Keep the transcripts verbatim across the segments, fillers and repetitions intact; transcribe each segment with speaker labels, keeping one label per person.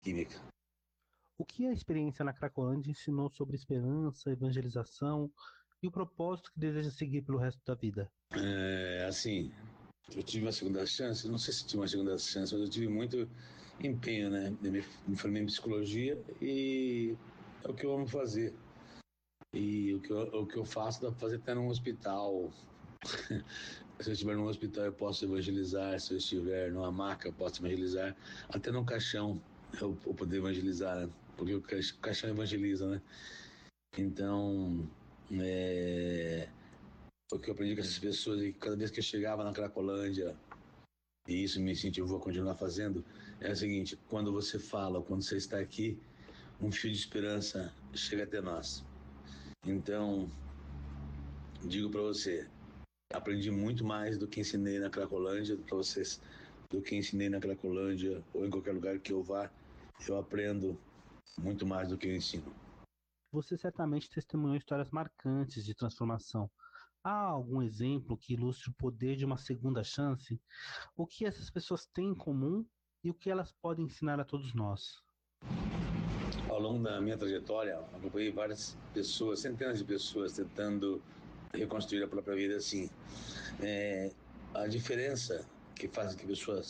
Speaker 1: química.
Speaker 2: O que a experiência na Cracolândia ensinou sobre esperança, evangelização e o propósito que deseja seguir pelo resto da vida?
Speaker 1: É, assim, eu tive uma segunda chance, não sei se tive uma segunda chance, mas eu tive muito empenho, né? Eu me, me formei em psicologia e é o que eu amo fazer. E o que eu, o que eu faço dá pra fazer até num hospital. Se eu estiver num hospital, eu posso evangelizar. Se eu estiver numa maca, eu posso evangelizar. Até num caixão, eu vou poder evangelizar, né? Porque o caixão evangeliza, né? Então, é... o que eu aprendi com essas pessoas, e cada vez que eu chegava na Cracolândia, e isso me incentivou a continuar fazendo, é o seguinte: quando você fala, quando você está aqui, um fio de esperança chega até nós. Então, digo para você, aprendi muito mais do que ensinei na Cracolândia para vocês, do que ensinei na Cracolândia ou em qualquer lugar que eu vá. Eu aprendo muito mais do que eu ensino.
Speaker 2: Você certamente testemunhou histórias marcantes de transformação. Há algum exemplo que ilustre o poder de uma segunda chance? O que essas pessoas têm em comum e o que elas podem ensinar a todos nós?
Speaker 1: Ao longo da minha trajetória, acompanhei várias pessoas, centenas de pessoas tentando reconstruir a própria vida assim. É, a diferença que faz com que a pessoa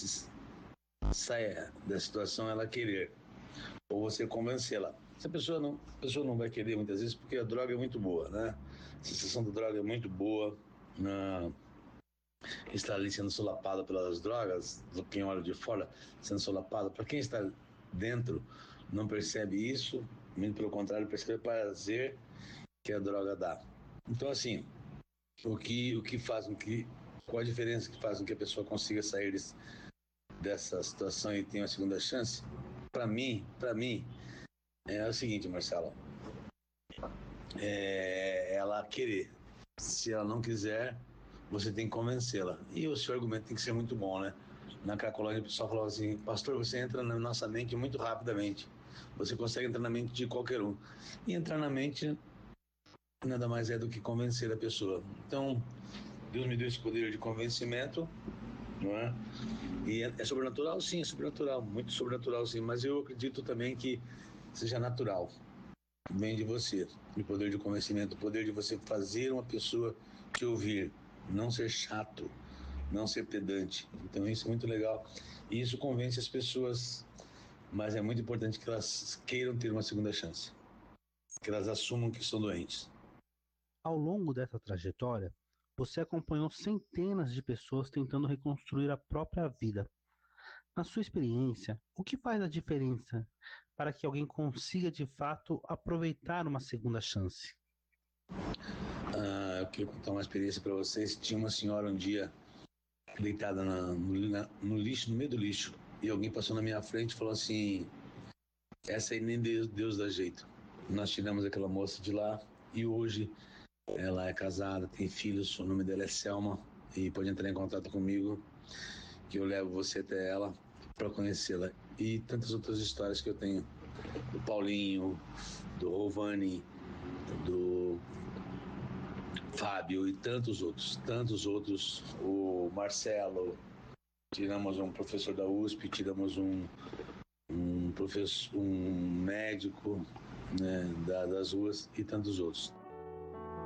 Speaker 1: saia da situação é ela querer, ou você convencê-la. Se a pessoa não, a pessoa não vai querer muitas vezes porque a droga é muito boa, né? A sensação da droga é muito boa, na está ali sendo solapada pelas drogas, quem olha de fora sendo solapada. Para quem está dentro, não percebe isso, muito pelo contrário, percebe o prazer que a droga dá. Então, assim, o que, o que faz com que, qual a diferença que faz com que a pessoa consiga sair desse, dessa situação e tenha uma segunda chance? Para mim, para mim, é o seguinte, Marcelo, é ela querer. Se ela não quiser, você tem que convencê-la. E o seu argumento tem que ser muito bom, né? Na Cracolândia o pessoal falava assim: pastor, você entra na nossa mente muito rapidamente. Você consegue entrar na mente de qualquer um. E entrar na mente nada mais é do que convencer a pessoa. Então, Deus me deu esse poder de convencimento, não é? E é, é sobrenatural? Sim, é sobrenatural. Muito sobrenatural, sim. Mas eu acredito também que seja natural. Vem de você. O poder de convencimento, o poder de você fazer uma pessoa te ouvir, não ser chato, não ser pedante. Então isso é muito legal. E isso convence as pessoas, mas é muito importante que elas queiram ter uma segunda chance, que elas assumam que são doentes.
Speaker 2: Ao longo dessa trajetória, você acompanhou centenas de pessoas tentando reconstruir a própria vida. Na sua experiência, o que faz a diferença para que alguém consiga de fato aproveitar uma segunda chance?
Speaker 1: Ah, eu queria contar uma experiência para vocês. Tinha uma senhora um dia deitada na, no, na, no lixo, no meio do lixo, e alguém passou na minha frente e falou assim: essa aí nem Deus, Deus dá jeito. Nós tiramos aquela moça de lá e hoje ela é casada, tem filhos, o nome dela é Selma e pode entrar em contato comigo que eu levo você até ela para conhecê-la. E tantas outras histórias que eu tenho do Paulinho, do Rovani, do Fábio e tantos outros, tantos outros, o Marcelo, tiramos um professor da U S P, tiramos um, um professor, um médico, né, da, das ruas e tantos outros.